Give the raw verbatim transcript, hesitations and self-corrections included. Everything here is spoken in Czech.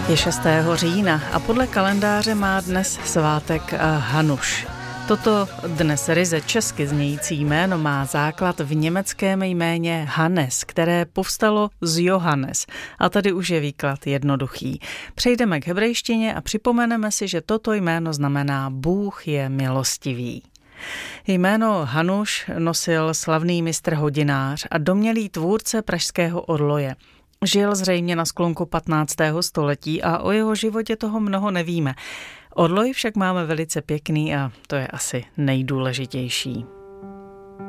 Je šestého října a podle kalendáře má dnes svátek Hanuš. Toto dnes ryze česky znějící jméno má základ v německém jméně Hannes, které povstalo z Johannes. A tady už je výklad jednoduchý. Přejdeme k hebrejštině a připomeneme si, že toto jméno znamená Bůh je milostivý. Jméno Hanuš nosil slavný mistr hodinář a domnělý tvůrce pražského orloje. Žil zřejmě na sklonku patnáctého století a o jeho životě toho mnoho nevíme. Orloj však máme velice pěkný a to je asi nejdůležitější.